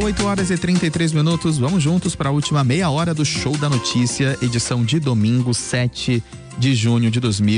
8h33, vamos juntos para a última meia hora do Show da Notícia, edição de domingo, 7 de junho de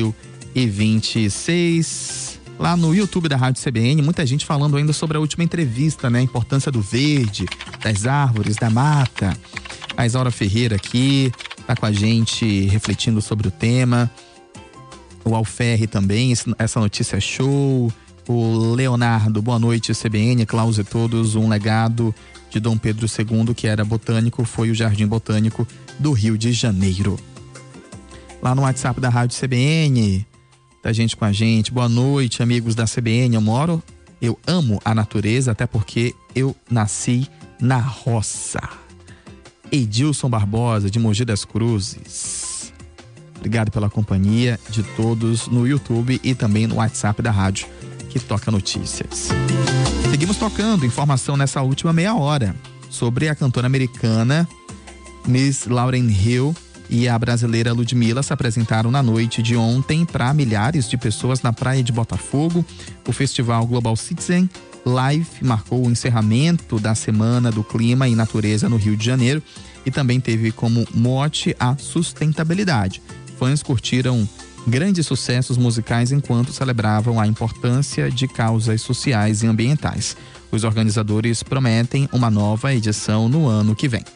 2026. Lá no YouTube da Rádio CBN, muita gente falando ainda sobre a última entrevista, né? A importância do verde, das árvores, da mata. A Isaura Ferreira aqui tá com a gente refletindo sobre o tema. O Alferre também, essa notícia é show. O Leonardo, boa noite CBN, Klaus e todos, um legado de Dom Pedro II, que era botânico, foi o Jardim Botânico do Rio de Janeiro. Lá no WhatsApp da Rádio CBN, tá gente com a gente, boa noite amigos da CBN, eu amo a natureza, até porque eu nasci na roça. Edilson Barbosa, de Mogi das Cruzes. Obrigado pela companhia de todos no YouTube e também no WhatsApp da rádio, que toca notícias. Seguimos tocando informação nessa última meia hora sobre a cantora americana Miss Lauryn Hill e a brasileira Ludmilla se apresentaram na noite de ontem para milhares de pessoas na praia de Botafogo. O festival Global Citizen Live marcou o encerramento da Semana do Clima e Natureza no Rio de Janeiro e também teve como mote a sustentabilidade. Fãs curtiram grandes sucessos musicais enquanto celebravam a importância de causas sociais e ambientais. Os organizadores prometem uma nova edição no ano que vem.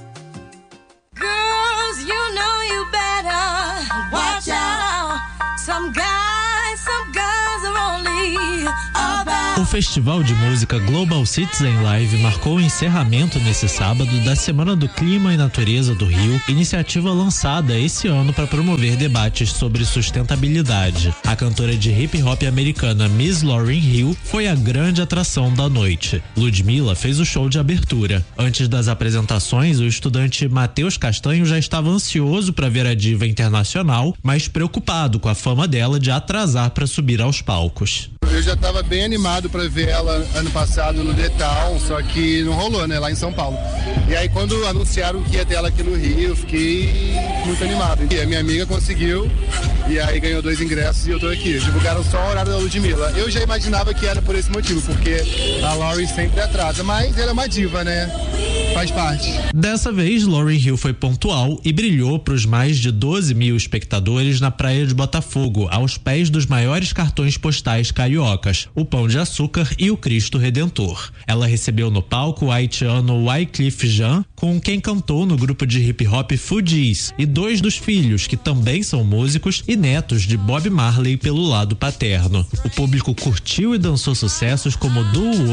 Girls, you know you better watch out. Some girls are only about. O Festival de Música Global Citizen Live marcou o encerramento nesse sábado da Semana do Clima e Natureza do Rio, iniciativa lançada esse ano para promover debates sobre sustentabilidade. A cantora de hip hop americana Miss Lauryn Hill foi a grande atração da noite. Ludmilla fez o show de abertura. Antes das apresentações, o estudante Matheus Castanho já estava ansioso para ver a diva internacional, mas preocupado com a fama dela de atrasar para subir aos palcos. Eu já estava bem animado para ver ela ano passado no The Town, só que não rolou, né, lá em São Paulo. E aí quando anunciaram que ia ter ela aqui no Rio, eu fiquei muito animado. E a minha amiga conseguiu, e aí ganhou 2 ingressos e eu tô aqui. Divulgaram só o horário da Ludmilla. Eu já imaginava que era por esse motivo, porque a Lauryn sempre atrasa, mas ela é uma diva, né? Faz parte. Dessa vez, Lauryn Hill foi pontual e brilhou para os mais de 12 mil espectadores na praia de Botafogo, aos pés dos maiores cartões postais cariocas, o Pão de Açúcar e o Cristo Redentor. Ela recebeu no palco o haitiano Wyclef Jean, com quem cantou no grupo de hip hop Fugees, e 2 dos filhos, que também são músicos e netos de Bob Marley pelo lado paterno. O público curtiu e dançou sucessos como Do